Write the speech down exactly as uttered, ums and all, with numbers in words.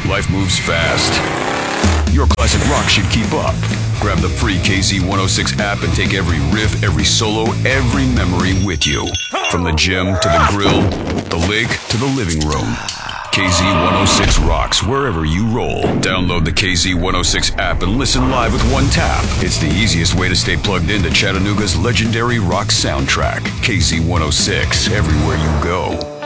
Life moves fast. Your classic rock should keep up. Grab the free K Z one oh six app and take every riff, every solo, every memory with you. From the gym to the grill, the lake to the living room. K Z one oh six rocks wherever you roll. Download the K Z one oh six app and listen live with one tap. It's the easiest way to stay plugged into Chattanooga's legendary rock soundtrack. K Z one oh six, everywhere you go.